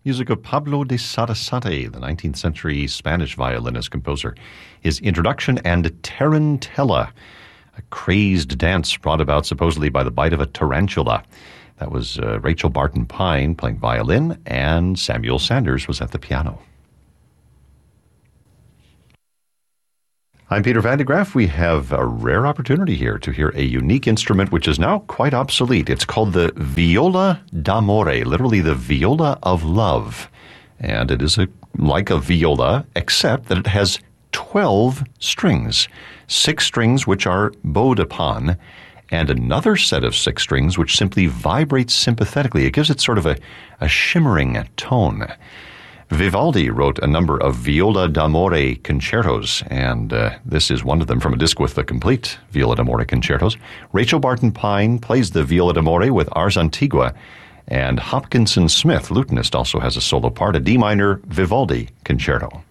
Music of Pablo de Sarasate, the 19th century Spanish violinist composer. His introduction and Tarantella, a crazed dance brought about supposedly by the bite of a tarantula. That was Rachel Barton Pine playing violin, and Samuel Sanders was at the piano. I'm Peter Van de Graaff. We have a rare opportunity here to hear a unique instrument which is now quite obsolete. It's called the viola d'amore, literally the viola of love. And it is like a viola, except that it has 12 strings. 6 strings which are bowed upon, and another set of 6 strings which simply vibrates sympathetically. It gives it sort of a shimmering tone. Vivaldi wrote a number of viola d'amore concertos, and this is one of them from a disc with the complete viola d'amore concertos. Rachel Barton Pine plays the viola d'amore with Ars Antigua, and Hopkinson Smith, lutenist, also has a solo part, a D minor Vivaldi concerto.